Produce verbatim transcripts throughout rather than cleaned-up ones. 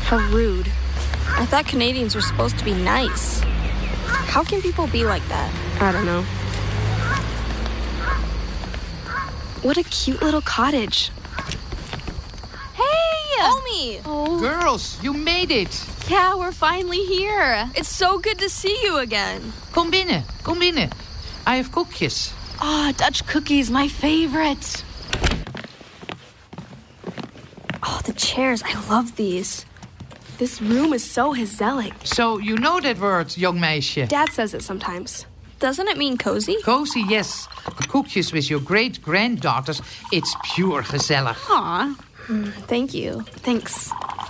How rude. I thought Canadians were supposed to be nice. How can people be like that? I don't know. What a cute little cottage. Hey! Omi! Oh. Girls, you made it. Yeah, we're finally here. It's so good to see you again. Kom binnen, kom binnen. I have koekjes. Oh, Dutch cookies, my favorite. Oh, the chairs. I love these. This room is so gezellig. So, you know that word, young meisje. Dad says it sometimes. Doesn't it mean cozy? Cozy, yes. Koekjes with your great-granddaughters. It's pure gezellig. Aw. Mm, thank you. Thanks.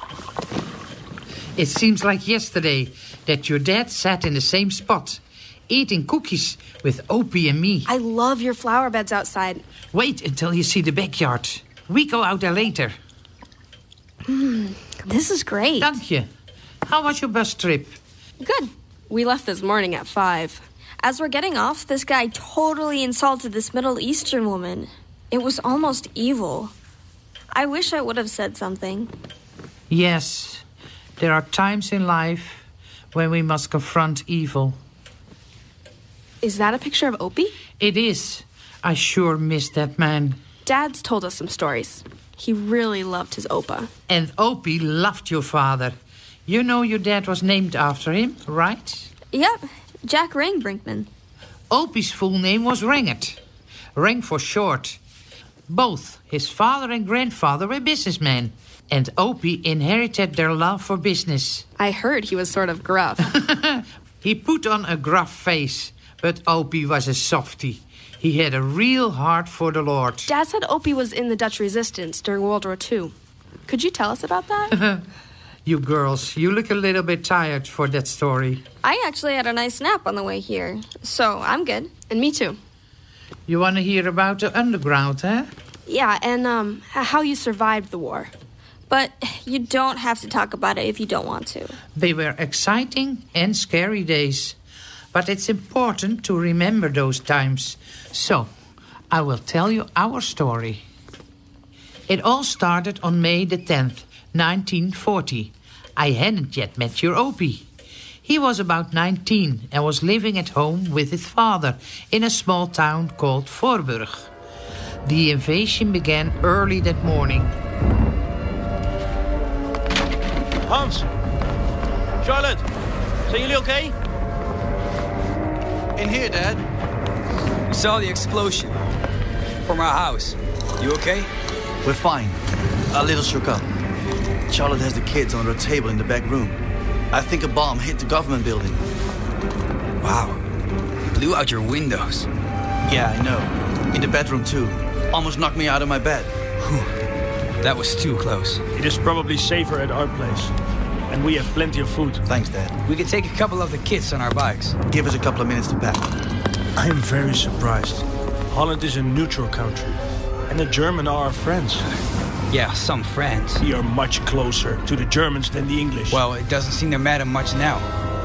It seems like yesterday that your dad sat in the same spot, eating cookies with Opie and me. I love your flower beds outside. Wait until you see the backyard. We go out there later. Mm, this is great. Dank je. How was your bus trip? Good. We left this morning at five. As we're getting off, this guy totally insulted this Middle Eastern woman. It was almost evil. I wish I would have said something. Yes, there are times in life when we must confront evil. Is that a picture of Opie? It is. I sure miss that man. Dad's told us some stories. He really loved his Opa. And Opie loved your father. You know your dad was named after him, right? Yep, Jack Rang Brinkman. Opie's full name was Rangert. Rang for short. Both his father and grandfather were businessmen. And Opie inherited their love for business. I heard he was sort of gruff. He put on a gruff face, but Opie was a softie. He had a real heart for the Lord. Dad said Opie was in the Dutch resistance during World War Two. Could you tell us about that? You girls, you look a little bit tired for that story. I actually had a nice nap on the way here, so I'm good. And me too. You want to hear about the underground, eh? Yeah, and um, how you survived the war. But you don't have to talk about it if you don't want to. They were exciting and scary days. But it's important to remember those times. So, I will tell you our story. It all started on May the tenth, nineteen forty. I hadn't yet met your Opie. He was about nineteen and was living at home with his father in a small town called Voorburg. The invasion began early that morning. Hans! Charlotte! Zijn jullie okay? In here, Dad. We saw the explosion from our house. You okay? We're fine. A little shook up. Charlotte has the kids on her table in the back room. I think a bomb hit the government building. Wow. It blew out your windows. Yeah, I know. In the bedroom, too. Almost knocked me out of my bed. Whew. That was too close. It is probably safer at our place. And we have plenty of food. Thanks, Dad. We could take a couple of the kids on our bikes. Give us a couple of minutes to pack. I am very surprised. Holland is a neutral country. And the Germans are our friends. Yeah, some friends. We are much closer to the Germans than the English. Well, it doesn't seem to matter much now.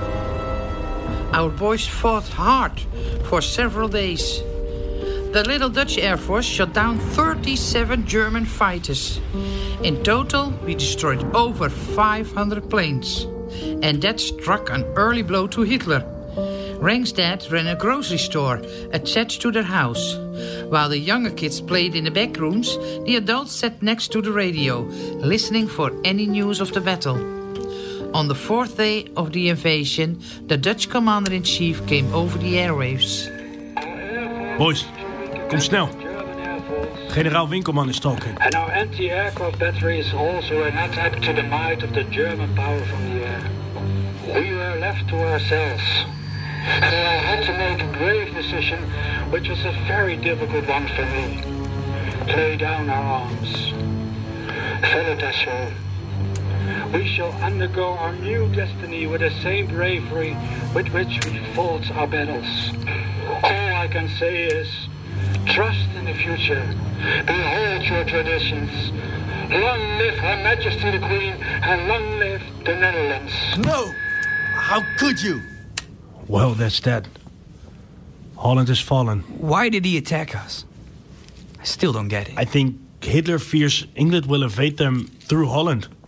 Our boys fought hard for several days. The little Dutch Air Force shot down thirty-seven German fighters. In total, we destroyed over five hundred planes. And that struck an early blow to Hitler. Rang's dad ran a grocery store attached to their house. While the younger kids played in the back rooms, the adults sat next to the radio, listening for any news of the battle. On the fourth day of the invasion, the Dutch commander-in-chief came over the airwaves. Boys, kom snel. Generaal Winkelman is talking. And our anti-aircraft battery is also an attack to the might of the German power from the air. We were left to ourselves. So I had to make a grave decision, which was a very difficult one for me. Lay down our arms. Fellow Dachau, we shall undergo our new destiny with the same bravery with which we fought our battles. All I can say is, trust in the future. Behold your traditions. Long live Her Majesty the Queen, and long live the Netherlands. No! How could you? Well, that's that. Holland has fallen. Why did he attack us? I still don't get it. I think Hitler fears England will invade them through Holland.